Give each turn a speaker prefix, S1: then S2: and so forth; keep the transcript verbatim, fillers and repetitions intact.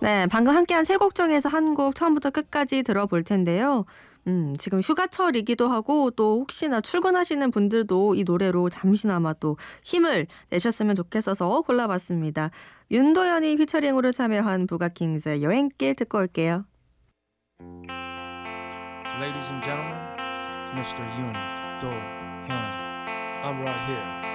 S1: 네, 방금 함께한 세 곡 중에서 한 곡 처음부터 끝까지 들어볼 텐데요. 음, 지금 휴가철이기도 하고 또 혹시나 출근하시는 분들도 이 노래로 잠시나마 또 힘을 내셨으면 좋겠어서 골라봤습니다. 윤도현이 피처링으로 참여한 부가킹스의 여행길 듣고 올게요.
S2: Ladies and gentlemen, 미스터 윤도현.
S3: I'm right here.